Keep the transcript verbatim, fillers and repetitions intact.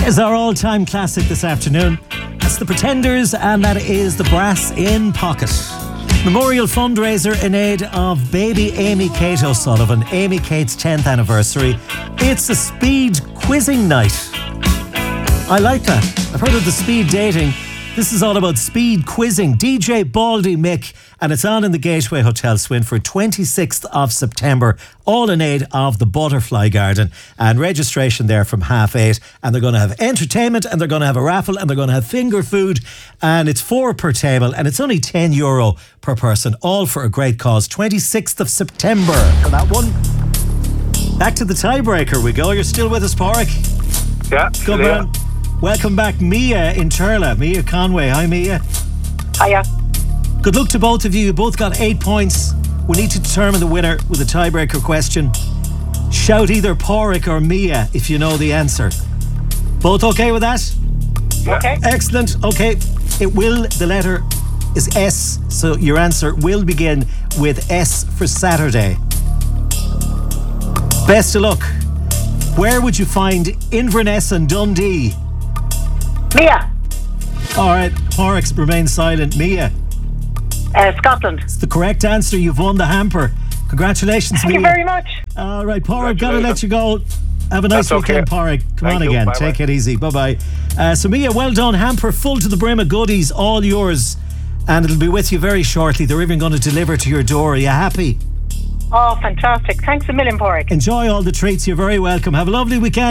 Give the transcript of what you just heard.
Here's our all-time classic this afternoon. That's The Pretenders, and that is The Brass in Pocket. Memorial fundraiser in aid of baby Amy Kate O'Sullivan, Amy Kate's tenth anniversary. It's a speed quizzing night. I like that. I've heard of the speed dating. This is all about speed quizzing. D J Baldy Mick, and it's on in the Gateway Hotel Swinford, twenty-sixth of September, all in aid of the Butterfly Garden. And registration there from half eight. And they're going to have entertainment, and they're going to have a raffle, and they're going to have finger food. And it's four per table, and it's only ten euro per person, all for a great cause. twenty-sixth of September for that one. Back to the tiebreaker we go. You're still with us, Pádraig? Yeah. Good man. Welcome back, Mia in Turla. Mia Conway. Hi, Mia. Hiya. Good luck to both of you. You both got eight points. We need to determine the winner with a tiebreaker question. Shout either Pádraig or Mia if you know the answer. Both okay with that? Yeah. Okay. Excellent. Okay. It will, the letter is S, so your answer will begin with S for Saturday. Best of luck. Where would you find Inverness and Dundee? Mia. All right, Pádraig remains silent. Mia. Uh, Scotland. It's the correct answer. You've won the hamper. Congratulations, Thank Mia. you very much. All right, Pádraig, gotta let you go. Have a nice That's okay. weekend, Pádraig. Come Thank on you. again. Bye-bye. Take it easy. Bye-bye. Uh, so, Mia, well done. Hamper full to the brim of goodies, all yours. And it'll be with you very shortly. They're even going to deliver to your door. Are you happy? Oh, fantastic. Thanks a million, Pádraig. Enjoy all the treats. You're very welcome. Have a lovely weekend.